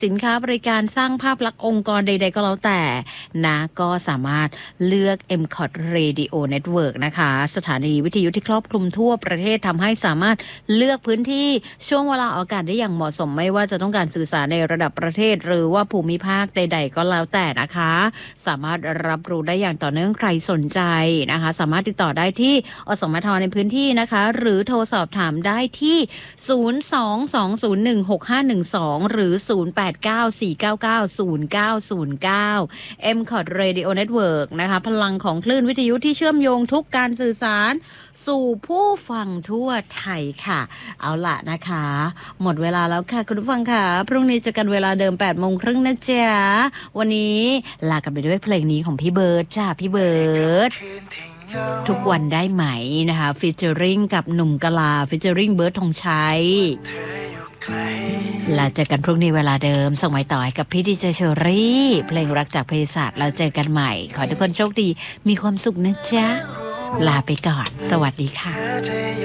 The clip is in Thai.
สินค้าบริการสร้างภาพลักษณ์องค์กรใดๆก็แล้วแต่นะก็สามารถเลือก MCOT Radio Network นะคะสถานีวิทยุที่ครอบคลุมทั่วประเทศทำให้สามารถเลือกพื้นที่ช่วงเวลาออกอากาศได้อย่างเหมาะสมไม่ว่าจะต้องการสื่อสารในระดับประเทศหรือว่าภูมิภาคใดๆก็แล้วแต่นะคะสามารถรับรู้ได้อย่างต่อเนื่องใครสนใจนะคะสามารถติดต่อได้ที่อสมทในพื้นที่นะคะหรือโทรสอบถามได้ที่022016512หรือ0894990909 MCOT Radio Network นะคะพลังของคลื่นวิทยุที่เชื่อมโยงทุกการสื่อสารสู่ผู้ฟังทั่วไทยค่ะเอาล่ะนะคะหมดเวลาแล้วค่ะคุณผู้ฟังค่ะพรุ่งนี้เจอกันเวลาเดิม 8:30 นนะจ๊ะวันนี้ลากันไปด้วยเพลงนี้ของพี่เบิร์ดจ้าพี่เบิร์ดทุกวันได้ไหมนะคะฟีเจอริงกับหนุ่มกะลาฟีเจอริงเบิร์ดธงชัยแล้วเจอกันพรุ่งนี้เวลาเดิมส่งไม้ต่อให้กับพี่ดีเจเชอรี่เพลงรักจากเพศศาสตร์แล้วเจอกันใหม่ขอให้ทุกคนโชคดีมีความสุขนะจ๊ะลาไปก่อนสวัสดีค่ะ